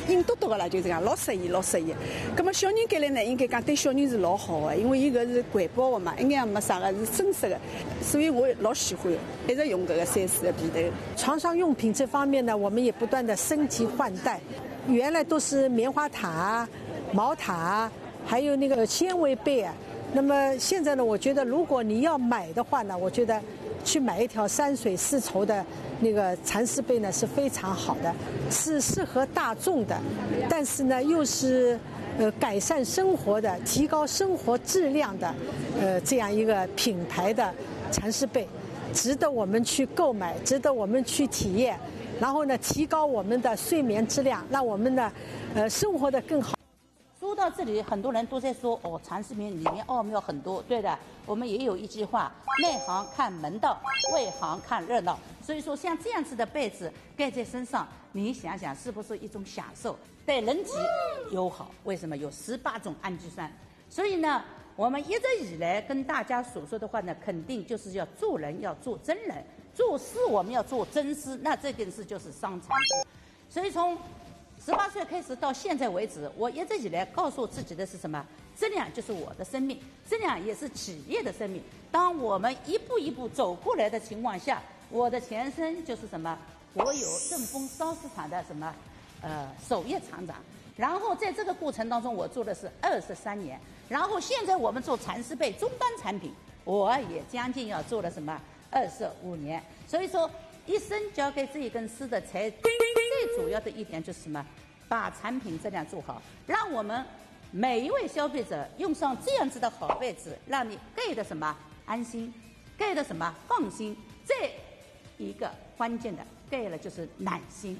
硬嘟嘟的了，就这样老适意，老适意。那么小人搿类呢，应该讲对小人是老好的，因为伊搿是环保的嘛，一眼也没啥个，是真实的，所以我老喜欢，一直用搿个3C的被头。 床上用品这方面呢，我们也不断的升级换代，原来都是棉花塔、毛塔，还有那个纤维被啊。那么现在呢，我觉得如果你要买的话呢，我觉得去买一条山水丝绸的那个蚕丝被呢是非常好的，是适合大众的，但是呢又是改善生活的、提高生活质量的这样一个品牌的蚕丝被，值得我们去购买，值得我们去体验，然后呢提高我们的睡眠质量，让我们的生活的更好。 说到这里，很多人都在说哦，蚕丝被里面奥妙很多。对的，我们也有一句话：内行看门道，外行看热闹。所以说，像这样子的被子盖在身上，你想想是不是一种享受？对人体友好。为什么？有18种氨基酸。所以呢，我们一直以来跟大家所说的话呢，肯定就是要做人要做真人，做事我们要做真事。那这件事就是伤残事。所以从18岁开始到现在为止，我一直以来告诉自己的是什么？质量就是我的生命，质量也是企业的生命。当我们一步一步走过来的情况下，我的前身就是什么？我有正丰烧丝厂的什么首页厂长。然后在这个过程当中，我做的是23年。然后现在我们做蚕丝被终端产品，我也将近要做了什么25年。所以说，一生交给这一根丝的才最主要的一点就是什么？把产品质量做好，让我们每一位消费者用上这样子的好被子，让你盖的什么安心，盖的什么放心。这一个关键的盖了就是暖心。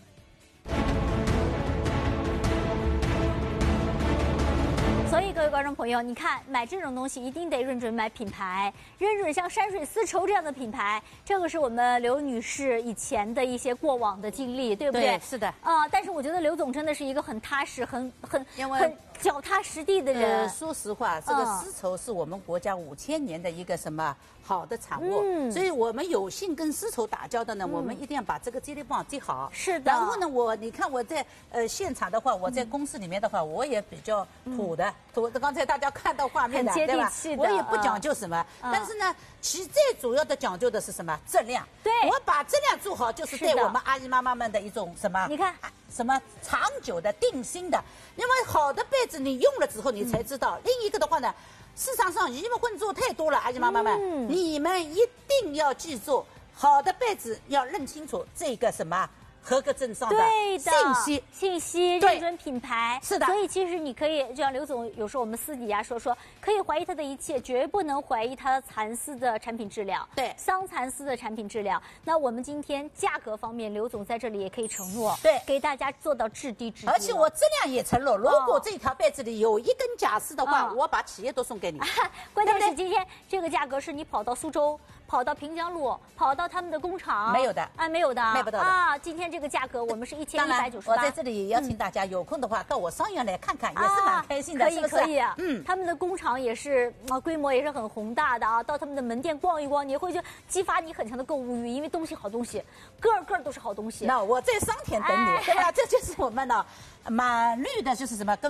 所以各位观众朋友，你看买这种东西一定得认准买品牌，认准像山水丝绸这样的品牌。这个是我们刘女士以前的一些过往的经历，对不对？ 对，是的。 但是我觉得刘总真的是一个很踏实、很脚踏实地的人。 说实话，这个丝绸是我们国家5000年的一个什么好的产物，所以我们有幸跟丝绸打交道呢，我们一定要把这个接力棒接好。 是的。 然后呢，你看我在现场的话，我在公司里面的话，我也比较土的。刚才大家看到画面的， 对吧？ 我也不讲究什么，但是呢，其最主要的讲究的是什么？质量。 对， 我把质量做好，就是对我们阿姨妈妈们的一种什么？ 你看， 什么长久的、定心的。因为好的被子你用了之后，你才知道。另一个的话呢，市场上鱼目混珠太多了，阿姨妈妈们，你们一定要记住，好的被子要认清楚这个什么。合格证上的信息，认准品牌， 是的。 所以其实你可以，就像刘总有时候我们私底下说，可以怀疑他的一切，绝不能怀疑他的蚕丝的产品质量， 对， 桑蚕丝的产品质量。那我们今天价格方面，刘总在这里也可以承诺， 对， 给大家做到至低。 而且我质量也承诺，如果这条被子里有一根假丝的话，我把企业都送给你。 关键是今天这个价格是你跑到苏州。跑到平江路，跑到他们的工厂， 没有的啊，没有的， 卖不到的啊。今天这个价格我们是1198。 我在这里邀请大家有空的话到我商园来看看，也是蛮开心的，是不是？ 可以啊，他们的工厂也是规模也是很宏大的啊。到他们的门店逛一逛，你会就激发你很强的购物欲，因为东西好东西，个都是好东西。 那我在商田等你，对吧？这就是我们的满绿的，就是什么跟